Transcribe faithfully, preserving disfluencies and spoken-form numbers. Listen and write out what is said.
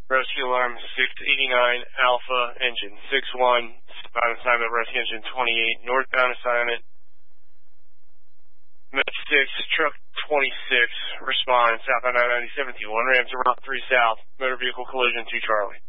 Rescue alarm six eighty-nine Alpha engine six one, on assignment rescue engine twenty-eight, northbound assignment. Med six, truck twenty-six, respond, southbound I ninety-seven, one ramp to Route three South, motor vehicle collision to Charlie.